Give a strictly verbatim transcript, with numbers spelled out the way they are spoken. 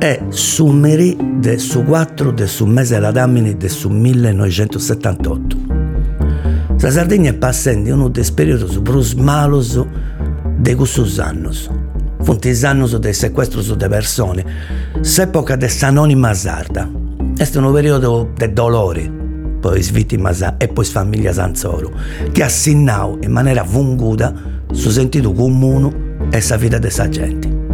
è su merì de su quattro de su mese la damini de su millenovecentosettantotto. Sa Sardegna è passando uno dei periodi prus malos de custos annos. Funt is annos de sequestros de persone, s'epoca de s'anonima sarda. Est un periodo de dolore per is vittimas e per is famiglie anzoro, che ha sinnau in maniera funguda su sentido comune e sa vita de sa gente.